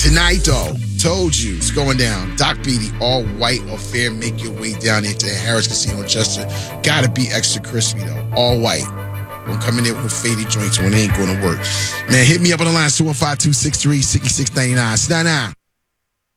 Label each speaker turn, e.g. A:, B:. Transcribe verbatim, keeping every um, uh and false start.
A: Tonight, though, told you it's going down. Doc Beatty, all white or fair. Make your way down into Harris Casino in Chester. Gotta be extra crispy, though. All white. Don't come in there with faded joints when they ain't going to work. Man, hit me up on the line, two one five, two six three, six six nine nine. Sit down now.